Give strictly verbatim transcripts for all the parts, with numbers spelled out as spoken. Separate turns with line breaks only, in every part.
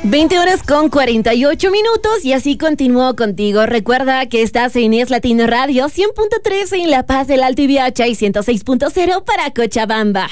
veinte horas con cuarenta y ocho minutos y así continúo contigo. Recuerda que estás en Es Latino Radio cien punto tres en La Paz del Alto Ibiacha y ciento seis punto cero para Cochabamba.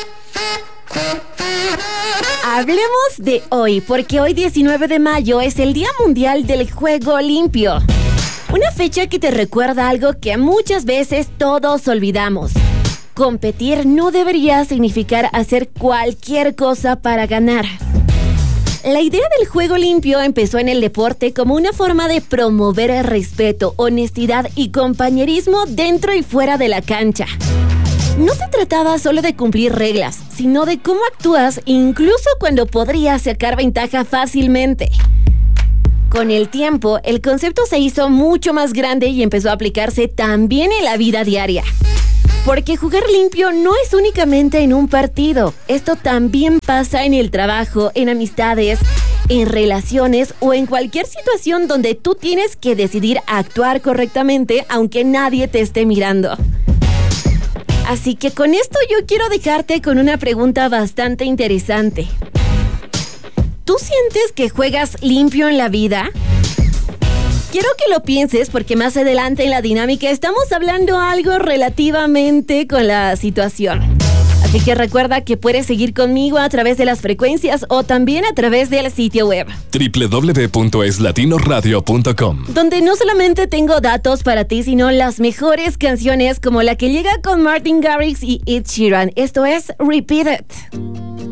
Hablemos de hoy, porque hoy diecinueve de mayo es el Día Mundial del Juego Limpio. Una fecha que te recuerda algo que muchas veces todos olvidamos. Competir no debería significar hacer cualquier cosa para ganar. La idea del juego limpio empezó en el deporte como una forma de promover el respeto, honestidad y compañerismo dentro y fuera de la cancha. No se trataba solo de cumplir reglas, sino de cómo actúas incluso cuando podrías sacar ventaja fácilmente. Con el tiempo, el concepto se hizo mucho más grande y empezó a aplicarse también en la vida diaria. Porque jugar limpio no es únicamente en un partido. Esto también pasa en el trabajo, en amistades, en relaciones o en cualquier situación donde tú tienes que decidir actuar correctamente aunque nadie te esté mirando. Así que con esto yo quiero dejarte con una pregunta bastante interesante. ¿Tú sientes que juegas limpio en la vida? Quiero que lo pienses porque más adelante en la dinámica estamos hablando algo relativamente con la situación. Así que recuerda que puedes seguir conmigo a través de las frecuencias o también a través del sitio web
doble u doble u doble u punto es latino radio punto com,
donde no solamente tengo datos para ti, sino las mejores canciones como la que llega con Martin Garrix y Ed Sheeran. Esto es Repeat It.